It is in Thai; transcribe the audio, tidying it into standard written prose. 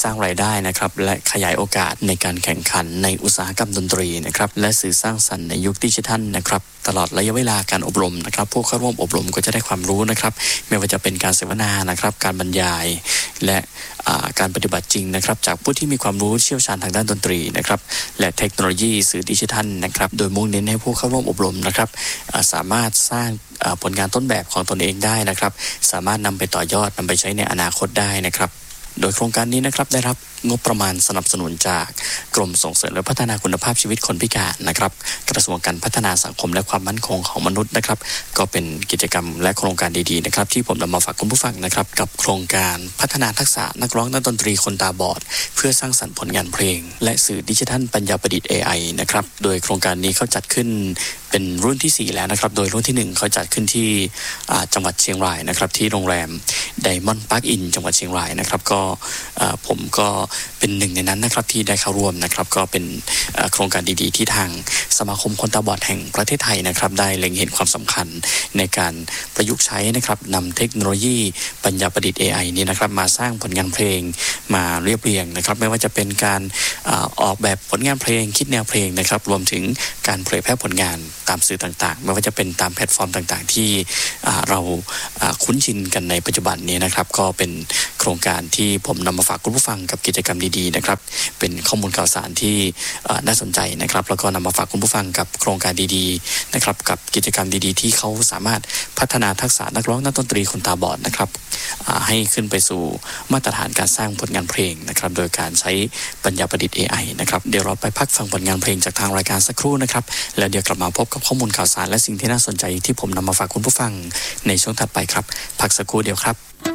สร้างรายได้นะครับและขยายโอกาสในการแข่งขันในอุตสาหกรรมดนตรีนะครับและสื่อสร้างสรรค์ในยุคดิจิทัลนะครับตลอดระยะเวลาการอบรมนะครับผู้เข้าร่วมอบรมก็จะได้ความรู้นะครับไม่ว่าจะเป็นการเสวนานะครับการบรรยายและการปฏิบัติจริงนะครับจากผู้ที่มีความรู้เชี่ยวชาญทางด้านดนตรีนะครับและเทคโนโลยีสื่อดิจิทัลนะครับโดยมุ่งเน้นให้ผู้เข้าร่วมอบรมนะครับสามารถสร้างผลงานต้นแบบของตนเองได้นะครับสามารถนำไปต่อยอดนำไปใช้ในอนาคตได้นะครับโดยโครงการนี้นะครับได้รับงบประมาณสนับสนุนจากกรมส่งเสริมและพัฒนาคุณภาพชีวิตคนพิการนะครับกระทรวงการพัฒนาสังคมและความมั่นคงของมนุษย์นะครับก็เป็นกิจกรรมและโครงการดีๆนะครับที่ผมนำมาฝากคุณผู้ฟังนะครับกับโครงการพัฒนาทักษะนักร้องนักดนตรีคนตาบอดเพื่อสร้างสรรค์ผลงานเพลงและสื่อดิจิทัลปัญญาประดิษฐ์ AI นะครับโดยโครงการนี้เขาจัดขึ้นเป็นรุ่นที่4แล้วนะครับโดยรุ่นที่1เขาจัดขึ้นที่จังหวัดเชียงรายนะครับที่โรงแรม Diamond Park Inn จังหวัดเชียงรายนะครับก็ผมก็เป็นหนึ่งในนั้นนะครับที่ได้เข้าร่วมนะครับก็เป็นโครงการดีๆที่ทางสมาคมคนตาบอดแห่งประเทศไทยนะครับได้เล็งเห็นความสำคัญในการประยุกต์ใช้นะครับนำเทคโนโลยีปัญญาประดิษฐ์ AI นี้นะครับมาสร้างผลงานเพลงมาเรียบเรียงนะครับไม่ว่าจะเป็นการออกแบบผลงานเพลงคิดแนวเพลงนะครับรวมถึงการเผยแพร่ผลงานตามสื่อต่างๆไม่ว่าจะเป็นตามแพลตฟอร์มต่างๆที่เราคุ้นชินกันในปัจจุบันนี้นะครับก็เป็นโครงการที่ผมนำมาฝากคุณผู้ฟังกับกิจกรรมดีๆนะครับเป็นข้อมูลข่าวสารที่น่าสนใจนะครับแล้วก็นำมาฝากคุณผู้ฟังกับโครงการดีๆนะครับกับกิจกรรมดีๆที่เขาสามารถพัฒนาทักษะนักร้องนักดนตรีคนตาบอดนะครับให้ขึ้นไปสู่มาตรฐานการสร้างผลงานเพลงนะครับโดยการใช้ปัญญาประดิษฐ์ AI นะครับเดี๋ยวเราไปพักฟังผลงานเพลงจากทางรายการสักครู่นะครับแล้วเดี๋ยวกลับมาพบกับข้อมูลข่าวสารและสิ่งที่น่าสนใจที่ผมนำมาฝากคุณผู้ฟังในช่วงถัดไปครับพักสักครู่เดียวครับ